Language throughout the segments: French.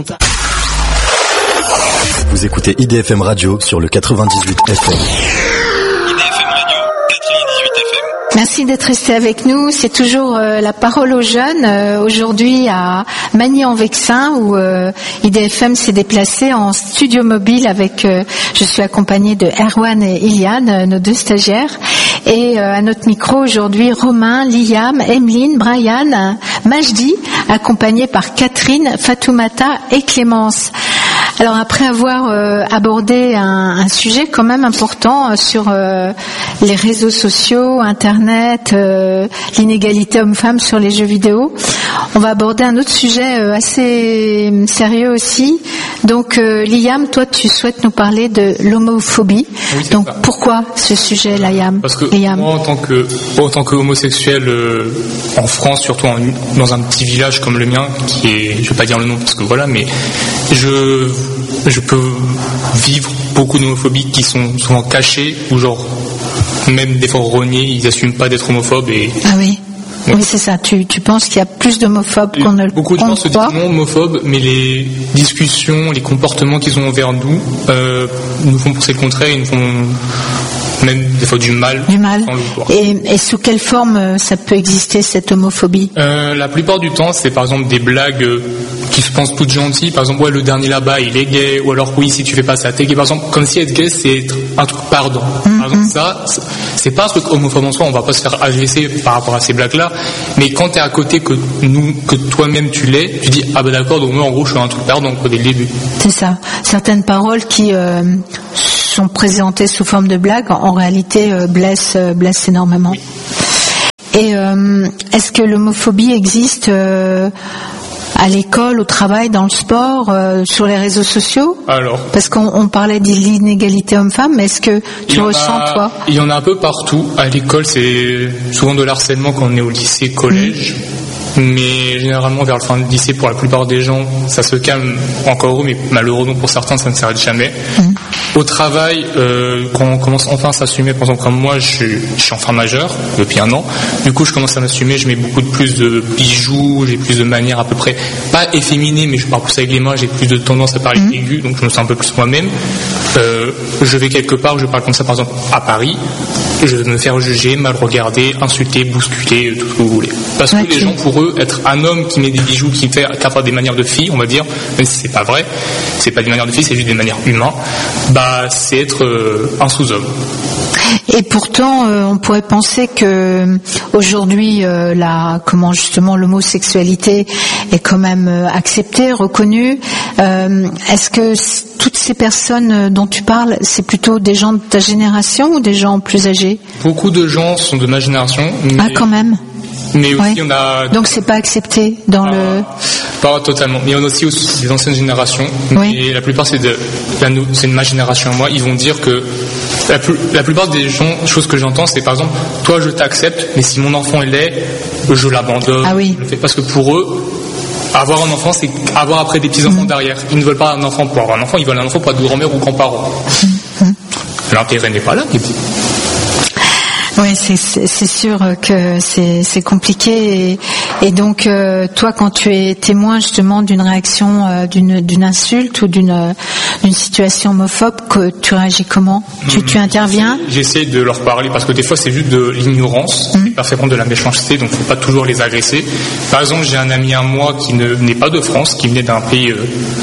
montagne. Vous écoutez IDFM Radio sur le 98 FM. Merci d'être resté avec nous. C'est toujours la parole aux jeunes. Aujourd'hui à Magny-en-Vexin où IDFM s'est déplacé en studio mobile avec, je suis accompagnée de Erwan et Iliane, nos deux stagiaires. Et à notre micro aujourd'hui, Romain, Liam, Emeline, Brian, Majdi, accompagnés par Catherine, Fatoumata et Clémence. Alors après avoir abordé un sujet quand même important sur les réseaux sociaux, Internet, l'inégalité homme-femme sur les jeux vidéo, on va aborder un autre sujet assez sérieux aussi. Donc Liam, toi tu souhaites nous parler de l'homophobie. Oui, donc ça. Pourquoi ce sujet, Liam? Parce que moi en tant que homosexuel en France, surtout dans un petit village comme le mien, qui est, je vais pas dire le nom parce que voilà, mais je peux vivre beaucoup d'homophobie qui sont souvent cachées ou genre même des fois reniés, ils n'assument pas d'être homophobes et. Ah oui. Oui, c'est ça. Tu penses qu'il y a plus d'homophobes qu'on ne le croit? Beaucoup de gens se disent non homophobes, mais les discussions, les comportements qu'ils ont envers nous font penser le contraire, ils nous font même des fois du mal. Du mal. Et sous quelle forme ça peut exister cette homophobie? La plupart du temps, c'est par exemple des blagues qui se pensent toutes gentilles. Par exemple, ouais, le dernier là-bas, il est gay. Ou alors, oui, si tu fais pas ça, t'es gay. Par exemple, comme si être gay, c'est être un truc pardon. Par exemple, ça, c'est pas un truc homophobe en soi. On va pas se faire agresser par rapport à ces blagues-là. Mais quand t'es à côté que toi-même tu l'es, tu dis, ah bah d'accord, donc moi, en gros, je suis un truc pardon, dès le début. C'est ça. Certaines paroles qui sont présentées sous forme de blagues, en réalité, blessent énormément. Oui. Et est-ce que l'homophobie existe à l'école, au travail, dans le sport, sur les réseaux sociaux? Alors, parce qu'on parlait de l'inégalité homme-femme, mais est-ce que tu ressens, toi? Il y en a un peu partout. À l'école, c'est souvent de l'harcèlement quand on est au lycée, collège. Mais généralement, vers le fin du lycée, pour la plupart des gens, ça se calme encore, mais malheureusement pour certains, ça ne s'arrête jamais. Au travail, quand on commence enfin à s'assumer, par exemple comme moi, je suis enfant majeur depuis 1 an. Du coup, je commence à m'assumer, je mets plus de bijoux, j'ai plus de manières à peu près, pas efféminées, mais je parle plus avec les mains, j'ai plus de tendance à parler aigu, donc je me sens un peu plus moi-même. Je vais quelque part, je parle comme ça, par exemple à Paris, je vais me faire juger, mal regarder, insulter, bousculer, tout ce que vous voulez. Parce que les gens, pour eux, être un homme qui met des bijoux, qui a des manières de fille, on va dire, même si c'est pas vrai, c'est pas des manières de fille, c'est juste des manières humaines, bah c'est être un sous-homme. Et pourtant, on pourrait penser que aujourd'hui, justement l'homosexualité est quand même acceptée, reconnue. Est-ce que toutes ces personnes dont tu parles, c'est plutôt des gens de ta génération ou des gens plus âgés? Beaucoup de gens sont de ma génération. Ah, quand même. Mais aussi on a. Donc c'est pas accepté dans le. Pas totalement. Mais on a aussi des anciennes générations. Oui. Et la plupart c'est de ma génération à moi. Ils vont dire que la plupart des gens, chose que j'entends, c'est par exemple, toi je t'accepte, mais si mon enfant est laid, je l'abandonne. Ah oui. Parce que pour eux, avoir un enfant, c'est avoir après des petits enfants derrière. Ils ne veulent pas un enfant pour avoir un enfant, ils veulent un enfant pour être grand-mère ou grand-parent. L'intérêt n'est pas là. Oui, c'est sûr que c'est compliqué et donc toi, quand tu es témoin justement d'une réaction, d'une insulte ou d'une situation homophobe, que tu réagis comment? Tu interviens? J'essaie de leur parler parce que des fois c'est juste de l'ignorance, pas fait compte de la méchanceté, donc faut pas toujours les agresser. Par exemple, j'ai un ami à moi qui n'est pas de France, qui venait d'un pays.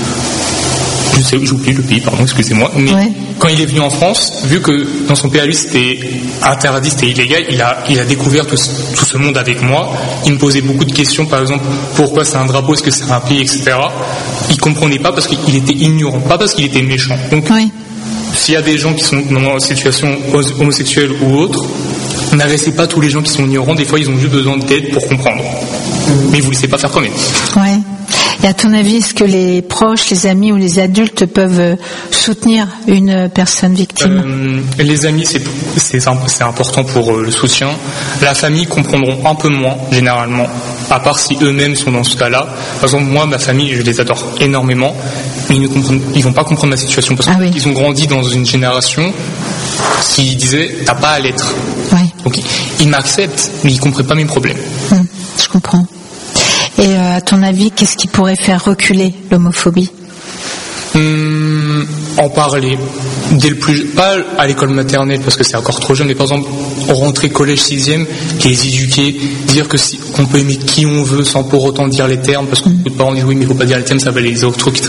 J'ai oublié le pays, pardon, excusez-moi. Mais quand il est venu en France, vu que dans son pays à lui c'était interdit, c'était illégal, il a découvert tout ce monde avec moi. Il me posait beaucoup de questions, par exemple, pourquoi c'est un drapeau, est-ce que c'est un pays, etc. Il comprenait pas parce qu'il était ignorant, pas parce qu'il était méchant. Donc, s'il y a des gens qui sont dans une situation homosexuelle ou autre, n'agressez pas tous les gens qui sont ignorants. Des fois, ils ont juste besoin d'aide pour comprendre. Mais vous ne laissez pas faire comme eux. Ouais. Et à ton avis, est-ce que les proches, les amis ou les adultes peuvent soutenir une personne victime? Les amis, c'est important pour le soutien. La famille comprendront un peu moins, généralement, à part si eux-mêmes sont dans ce cas-là. Par exemple, moi, ma famille, je les adore énormément, mais ils vont pas comprendre ma situation parce qu'ils ont grandi dans une génération qui disait « t'as pas à l'être ». Donc, ils m'acceptent, mais ils comprennent pas mes problèmes. Je comprends. Et à ton avis, qu'est-ce qui pourrait faire reculer l'homophobie ? En parler pas à l'école maternelle parce que c'est encore trop jeune, mais par exemple rentrer collège 6e, les éduquer, dire qu'on peut aimer qui on veut sans pour autant dire les termes, parce que beaucoup de parents disent oui mais il faut pas dire les termes, ça va les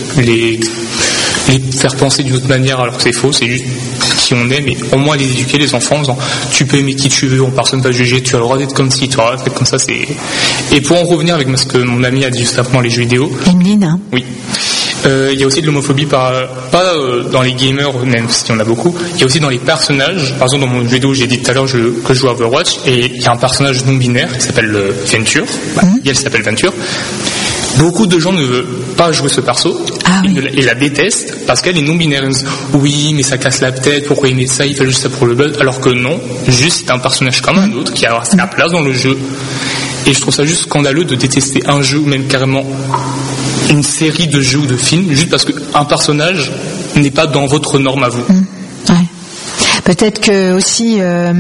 faire penser d'une autre manière alors que c'est faux, c'est juste qui on est, mais au moins les éduquer les enfants en disant tu peux aimer qui tu veux, personne va juger, tu as le droit d'être comme ci, tu as le droit d'être comme ça. Et pour en revenir avec ce que mon ami a dit juste avant, les jeux vidéo. Emeline, hein. Oui. Il y a aussi de l'homophobie pas dans les gamers, même s'il y en a beaucoup. Il y a aussi dans les personnages. Par exemple, dans mon jeu vidéo, j'ai dit tout à l'heure que je joue à Overwatch, et il y a un personnage non binaire qui s'appelle Venture. Elle s'appelle Venture. Beaucoup de gens ne veulent pas jouer ce perso et la détestent parce qu'elle est non binaire. Ils disent, oui, mais ça casse la tête, pourquoi il met ça, il fait juste ça pour le buzz. Alors que non, juste c'est un personnage comme un autre qui a sa place dans le jeu. Et je trouve ça juste scandaleux de détester un jeu ou même carrément une série de jeux ou de films juste parce qu'un personnage n'est pas dans votre norme à vous. Ouais. Peut-être que aussi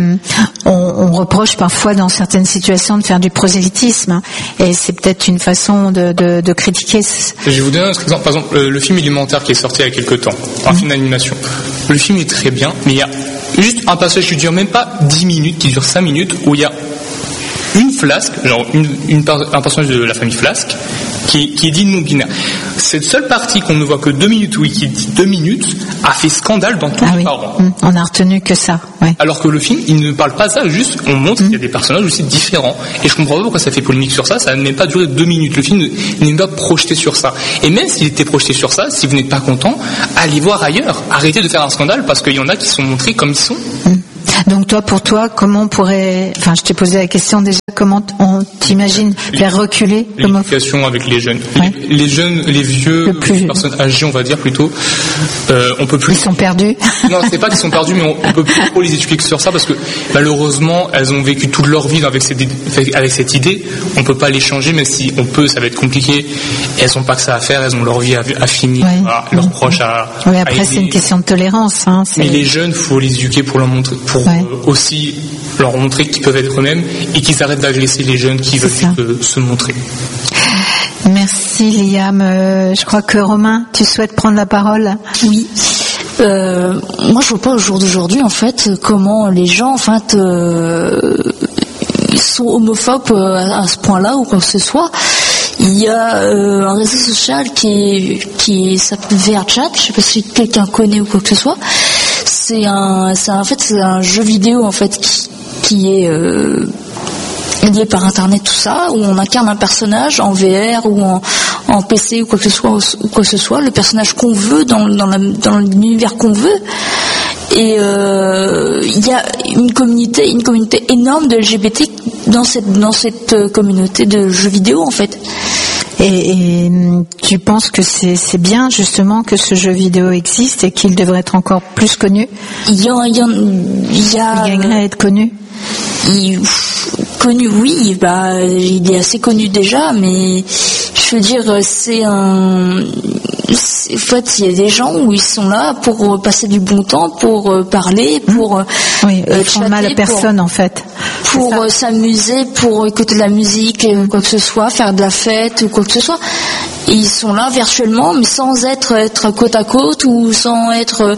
on reproche parfois dans certaines situations de faire du prosélytisme, hein, et c'est peut-être une façon de critiquer. Je vais vous donner un autre exemple. Par exemple, le film Élémentaire qui est sorti il y a quelques temps, un film d'animation. Le film est très bien, mais il y a juste un passage qui dure même pas 10 minutes, qui dure 5 minutes, où il y a une Flasque, genre un personnage de la famille Flasque, qui est dit non binaire. Cette seule partie qu'on ne voit que 2 minutes, qui dit 2 minutes, a fait scandale dans tous les parents. On a retenu que ça. Ouais. Alors que le film, il ne parle pas de ça, juste on montre qu'il y a des personnages aussi différents. Et je comprends pas pourquoi ça fait polémique sur ça, ça n'a même pas duré 2 minutes. Le film n'est même pas projeté sur ça. Et même s'il était projeté sur ça, si vous n'êtes pas content, allez voir ailleurs. Arrêtez de faire un scandale parce qu'il y en a qui sont montrés comme ils sont. Donc pour toi, comment on pourrait, je t'ai posé la question déjà, comment on t'imagine faire reculer l'éducation avec les jeunes, les jeunes, les vieux, les personnes âgées, on va dire plutôt, on peut plus. Ils sont perdus. Non, c'est pas qu'ils sont perdus, mais on peut plus trop les expliquer sur ça parce que malheureusement, elles ont vécu toute leur vie avec cette idée. On peut pas les changer, mais si on peut, ça va être compliqué. Elles ont pas que ça à faire, elles ont leur vie à finir, leurs proches à. Oui, après c'est une question de tolérance. Hein, mais les jeunes, faut les éduquer pour leur montrer, aussi leur montrer qu'ils peuvent être eux-mêmes et qu'ils arrêtent d'agresser les jeunes qui veulent se montrer. Merci Liam. Je crois que Romain, tu souhaites prendre la parole. Oui. Moi, je vois pas au jour d'aujourd'hui, en fait, comment les gens, sont homophobes à ce point-là ou quoi que ce soit. Il y a un réseau social qui s'appelle VRChat. Je sais pas si quelqu'un connaît ou quoi que ce soit. C'est un jeu vidéo en fait qui est lié par internet, tout ça, où on incarne un personnage en VR ou en PC ou quoi que ce soit, le personnage qu'on veut dans l'univers qu'on veut. Et il y a une communauté énorme de LGBT dans cette communauté de jeux vidéo en fait. Et tu penses que c'est bien justement que ce jeu vidéo existe et qu'il devrait être encore plus connu? Il gagnerait à être connu. Connu, oui, il est assez connu déjà, mais je veux dire, en fait, il y a des gens où ils sont là pour passer du bon temps, pour parler, pour ils font mal à personne en fait. Pour s'amuser, pour écouter de la musique, quoi que ce soit, faire de la fête ou quoi que ce soit. Et ils sont là virtuellement, mais sans être côte à côte ou sans être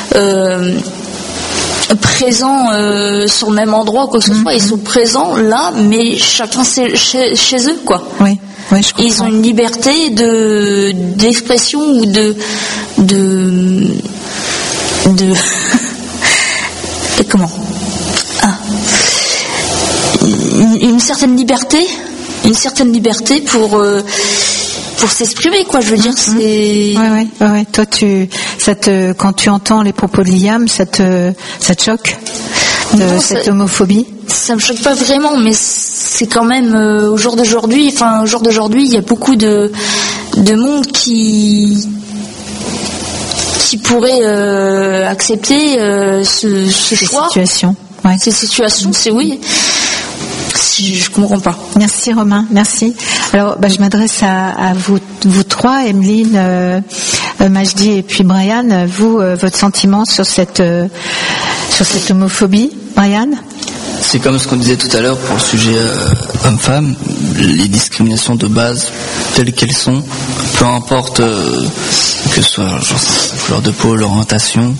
présents sur le même endroit, quoi que ce soit. Ils sont présents là, mais chacun chez eux, quoi. Oui, je comprends. Ils ont une liberté d'expression ou de comment une certaine liberté pour s'exprimer, quoi. Je veux dire, c'est. Ouais. Toi, quand tu entends les propos de Liam, ça te choque, cette homophobie? Ça me choque pas vraiment, mais c'est quand même au jour d'aujourd'hui, il y a beaucoup de monde qui pourrait accepter ce choix. Ces situations, c'est oui. Je comprends pas. Merci Romain, merci. Alors je m'adresse à vous trois, Emeline, Majdi et puis Brian. Vous, votre sentiment sur cette homophobie, Brian? c'est comme ce qu'on disait tout à l'heure pour le sujet homme-femme, les discriminations de base telles qu'elles sont, peu importe que ce soit la couleur de peau, l'orientation,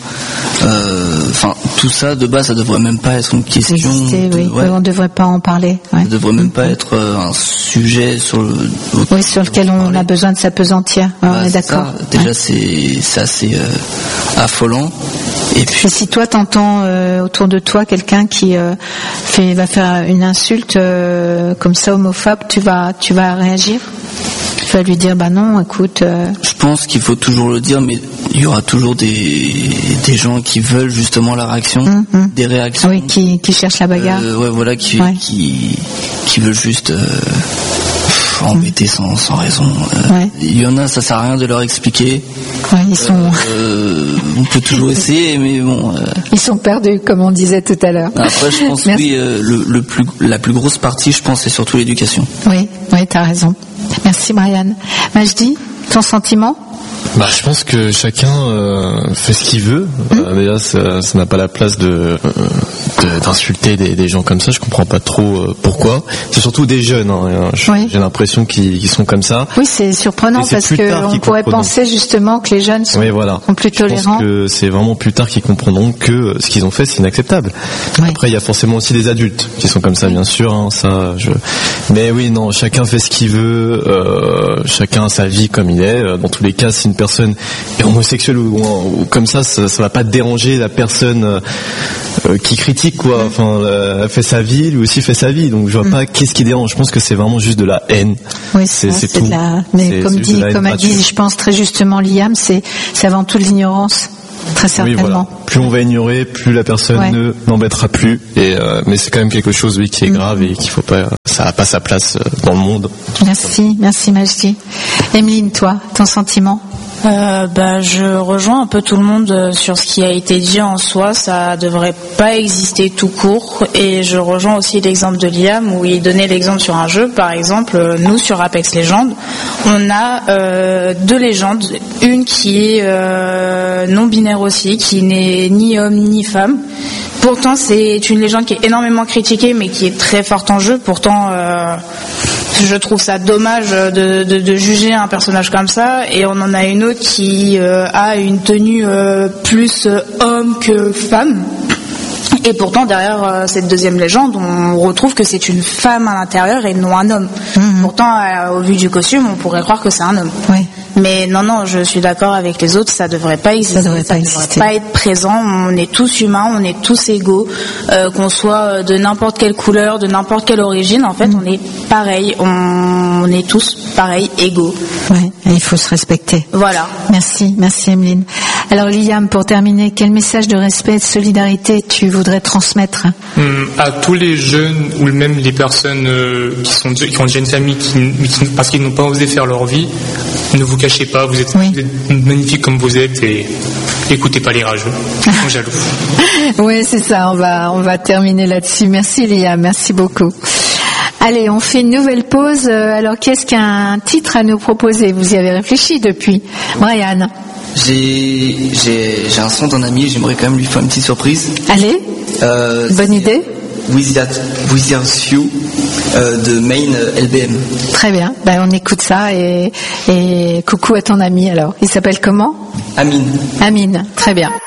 tout ça de base ça devrait même pas être une question. On devrait pas en parler. Ouais. Ça devrait même pas être un sujet sur lequel on a besoin de s'apesantir. On est d'accord. Déjà c'est assez affolant. Et puis si toi t'entends autour de toi quelqu'un qui va faire une insulte comme ça homophobe, tu vas réagir? Tu vas lui dire non, écoute. Je pense qu'il faut toujours le dire, mais il y aura toujours des gens qui veulent justement la réaction, des réactions. Oui, qui cherchent la bagarre. Qui veulent juste embêter sans raison. Il y en a, ça sert à rien de leur expliquer. Ouais, ils sont. On peut toujours essayer, mais bon. Ils sont perdus, comme on disait tout à l'heure. Après, je pense la plus grosse partie, je pense, c'est surtout l'éducation. Oui, t'as raison. Merci Brian. Majdi, ton sentiment? Je pense que chacun fait ce qu'il veut. Mais là, ça n'a pas la place d'insulter des gens comme ça. Je comprends pas trop pourquoi. C'est surtout des jeunes. J'ai l'impression qu'ils sont comme ça. Oui, c'est surprenant parce qu'on pourrait penser justement que les jeunes sont plus tolérants. Je pense que c'est vraiment plus tard qu'ils comprendront que ce qu'ils ont fait, c'est inacceptable. Oui. Après, il y a forcément aussi des adultes qui sont comme ça, bien sûr. Mais oui, non, chacun fait ce qu'il veut. Chacun a sa vie comme il est. Dans tous les cas, si une personne est homosexuelle ou comme ça va pas déranger la personne qui critique, quoi. Enfin, elle fait sa vie, lui aussi fait sa vie, donc je vois pas qu'est-ce qui dérange. Je pense que c'est vraiment juste de la haine. Oui, c'est tout. Mais comme a dit, je pense très justement Liam, c'est avant tout de l'ignorance. Très certainement. Oui, voilà. Plus on va ignorer, plus la personne n'embêtera plus. Mais c'est quand même quelque chose, qui est grave et qu'il faut pas. Ça n'a pas sa place dans le monde. Merci Majdi. Emeline, toi, ton sentiment? Je rejoins un peu tout le monde sur ce qui a été dit en soi. Ça devrait pas exister tout court. Et je rejoins aussi l'exemple de Liam où il donnait l'exemple sur un jeu. Par exemple, nous sur Apex Legends, on a deux légendes. Une qui est non binaire aussi, qui n'est ni homme ni femme. Pourtant, c'est une légende qui est énormément critiquée, mais qui est très forte en jeu. Pourtant, je trouve ça dommage de juger un personnage comme ça. Et on en a une autre qui a une tenue plus homme que femme. Et pourtant, derrière cette deuxième légende, on retrouve que c'est une femme à l'intérieur et non un homme. Pourtant, au vu du costume, on pourrait croire que c'est un homme. Oui. Mais non, je suis d'accord avec les autres, ça devrait pas exister. Ça devrait pas être présent. On est tous humains, on est tous égaux, qu'on soit de n'importe quelle couleur, de n'importe quelle origine. En fait, on est pareil. On est tous pareils, égaux. Ouais, et il faut se respecter. Voilà. Merci Emeline. Alors Liam, pour terminer, quel message de respect et de solidarité tu voudrais transmettre? À tous les jeunes ou même les personnes qui ont déjà une famille, parce qu'ils n'ont pas osé faire leur vie, ne vous cachez pas, vous êtes magnifiques comme vous êtes et écoutez pas les rageux, ils sont jaloux. Oui, c'est ça, on va terminer là-dessus. Merci Liam, merci beaucoup. Allez, on fait une nouvelle pause. Alors, qu'est-ce qu'un titre à nous proposer? Vous y avez réfléchi depuis. Brian? J'ai un son d'un ami, j'aimerais quand même lui faire une petite surprise. Allez, bonne idée. With You de Main LBM. Très bien, on écoute ça et coucou à ton ami alors. Il s'appelle comment? Amine. Amine, très bien.